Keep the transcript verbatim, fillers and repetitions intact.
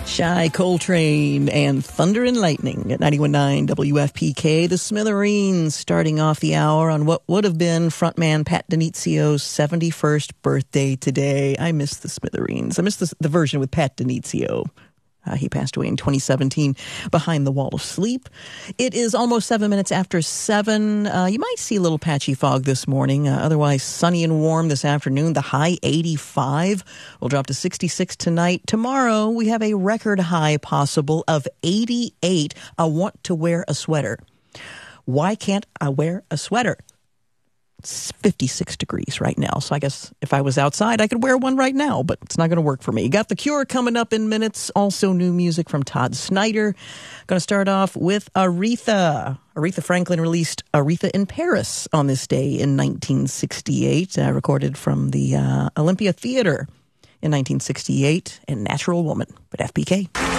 Shy Coltrane and Thunder and Lightning at ninety-one point nine W F P K. The Smithereens starting off the hour on what would have been frontman Pat Denizio's seventy-first birthday today. I miss the Smithereens. I miss the, the version with Pat Denizio. Uh, he passed away in twenty seventeen behind the wall of sleep. It is almost seven minutes after seven. Uh, you might see a little patchy fog this morning. Uh, otherwise, sunny and warm this afternoon. The high eighty-five will drop to sixty-six tonight. Tomorrow, we have a record high possible of eighty-eight. I want to wear a sweater. Why can't I wear a sweater? It's fifty-six degrees right now, so I guess if I was outside, I could wear one right now, but it's not going to work for me. Got The Cure coming up in minutes. Also new music from Todd Snyder. Going to start off with Aretha. Aretha Franklin released Aretha in Paris on this day in nineteen sixty-eight, uh, recorded from the uh, Olympia Theater in nineteen sixty-eight, and Natural Woman at F P K.